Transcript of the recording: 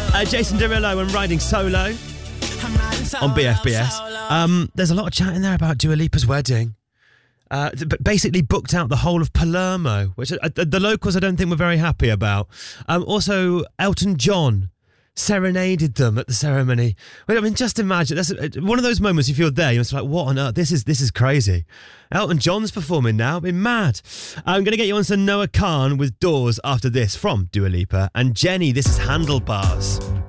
Jason Derulo and Riding Solo on BFBS. There's a lot of chat in there about Dua Lipa's wedding. Basically booked out the whole of Palermo, which the locals I don't think were very happy about. Also, Elton John serenaded them at the ceremony. I mean, just imagine, that's one of those moments if you're there, you're just like, what on earth? This is crazy. Elton John's performing now. I've been mad. I'm going to get you on some Noah Khan with Doors after this from Dua Lipa. And Jenny, this is Handlebars.